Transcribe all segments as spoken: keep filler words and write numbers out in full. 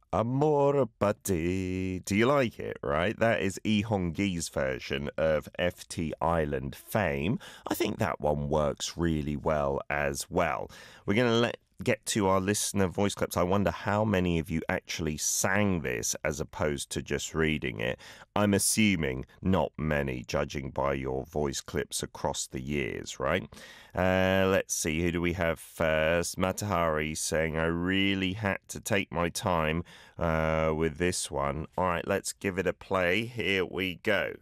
Amore Pati. Do you like it, right? That is Lee Hong-gi's version of F T Island Fame. I think that one works really well as well. We're going to let get to our listener voice clips. I wonder how many of you actually sang this as opposed to just reading it. I'm assuming not many, judging by your voice clips across the years, right? Uh, let's see, who do we have first? Matahari saying, I really had to take my time uh, with this one. All right, let's give it a play. Here we go.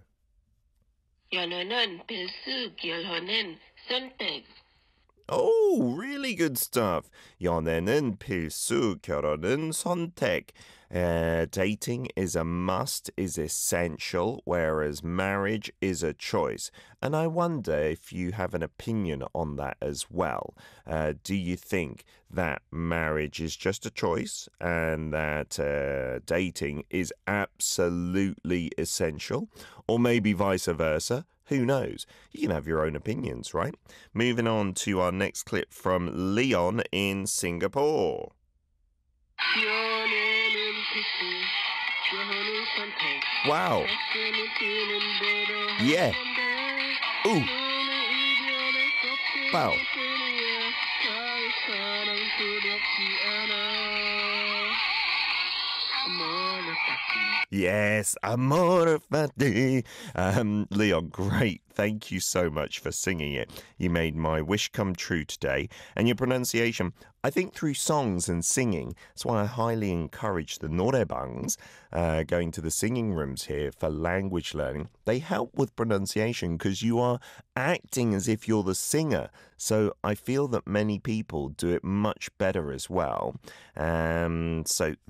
연애는 필수, 결혼은 선택. Oh, really good stuff. 연애는 필수, 결혼은 선택. Uh, dating is a must, is essential, whereas marriage is a choice. And I wonder if you have an opinion on that as well. Uh, do you think that marriage is just a choice and that uh, dating is absolutely essential? Or maybe vice versa? Who knows? You can have your own opinions, right? Moving on to our next clip from Leon in Singapore. Wow. Yeah. Ooh. Wow. Yes, amore fati. Um, Leon, great. Thank you so much for singing it. You made my wish come true today. And your pronunciation, I think through songs and singing, that's why I highly encourage the norebangs uh, going to the singing rooms here for language learning. They help with pronunciation because you are acting as if you're the singer. So I feel that many people do it much better as well. Um, so